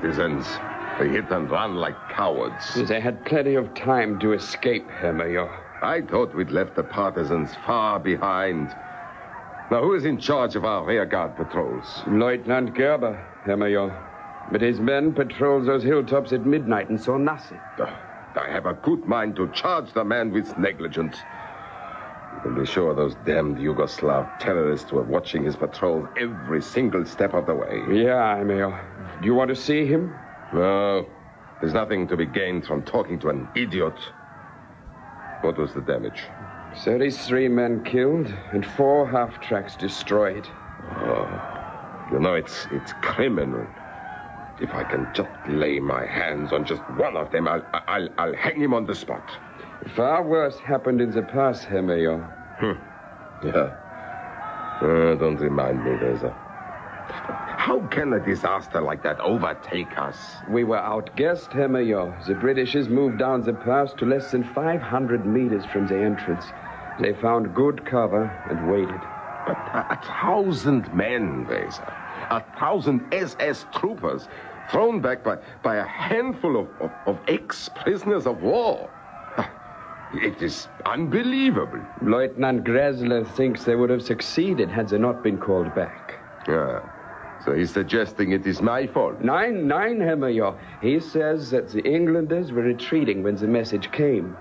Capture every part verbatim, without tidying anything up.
partisans. They hit and run like cowards. They had plenty of time to escape, Herr Major. I thought we'd left the partisans far behind. Now, who is in charge of our rearguard patrols? Lieutenant Gerber, Herr Major. But his men patrolled those hilltops at midnight and saw nothing. Uh, I have a good mind to charge the man with negligence. You can be sure those damned Yugoslav terrorists were watching his patrols every single step of the way. Yeah, Herr Major. Do you want to see him? No. There's nothing to be gained from talking to an idiot. What was the damage? thirty-three men killed and four half-tracks destroyed. Oh, you know, it's it's criminal. If I can just lay my hands on just one of them, I'll, I'll, I'll hang him on the spot. Far worse happened in the past, Herr Major. Hmm. Yeah. Uh, don't remind me, Weser. How can a disaster like that overtake us? We were outguessed, Herr Major. The Britishers moved down the pass to less than five hundred meters from the entrance. They found good cover and waited. But a, a thousand men, Weser. A thousand S S troopers thrown back by, by a handful of, of, of ex-prisoners of war. It is unbelievable. Lieutenant Gressler thinks they would have succeeded had they not been called back. Yeah. So he's suggesting it is my fault. Nine, nine, Herr Major. He says that the Englanders were retreating when the message came.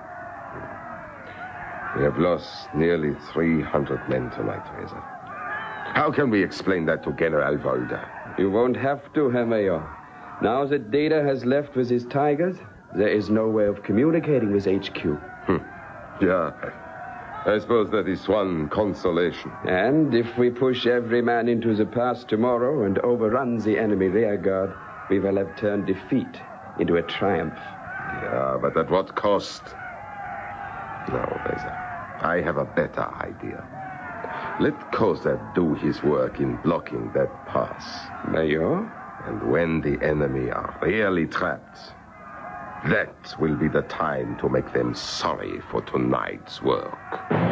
We have lost nearly three hundred men tonight, Weser. How can we explain that to General Volder? You won't have to, Herr Major. Now that Data has left with his Tigers, there is no way of communicating with H Q. Hmm. Yeah. I suppose that is one consolation. And if we push every man into the pass tomorrow and overrun the enemy rearguard, we will have turned defeat into a triumph. Yeah, but at what cost? No, Weser. I have a better idea. Let Koza do his work in blocking that pass. Major? And when the enemy are really trapped, that will be the time to make them sorry for tonight's work.